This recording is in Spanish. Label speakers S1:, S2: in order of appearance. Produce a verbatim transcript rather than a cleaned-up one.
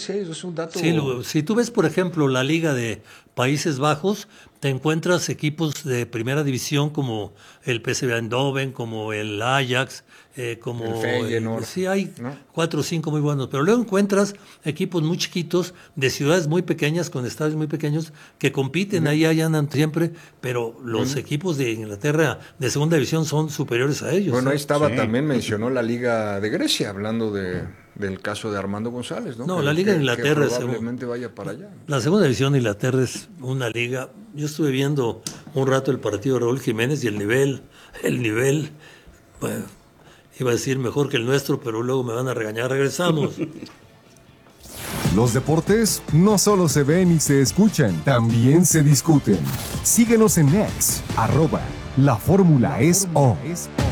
S1: serio, es un dato...
S2: Sí, lo, si tú ves, por ejemplo, la Liga de Países Bajos, te encuentras equipos de primera división como el P S V Eindhoven, como el Ajax, eh, como...
S1: El Feyenoord,
S2: eh, sí, hay
S1: ¿no?
S2: cuatro o cinco muy buenos, pero luego encuentras equipos muy chiquitos, de ciudades muy pequeñas, con estadios muy pequeños, que compiten, uh-huh. ahí, ahí andan siempre, pero los uh-huh. equipos de Inglaterra de segunda división son superiores a ellos.
S1: Bueno,
S2: ¿eh?
S1: ahí estaba,
S3: Sí.
S1: También mencionó la Liga de Grecia, hablando de... del caso de Armando González, ¿no?
S2: No,
S1: que,
S2: la Liga
S1: que,
S2: de Inglaterra
S1: que probablemente
S2: es,
S1: vaya para allá.
S2: La segunda división de Inglaterra es una liga. Yo estuve viendo un rato el partido de Raúl Jiménez y el nivel, el nivel, bueno, iba a decir mejor que el nuestro, pero luego me van a regañar. Regresamos.
S4: Los deportes no solo se ven y se escuchan, también se discuten. Síguenos en X, arroba La Fórmula es O.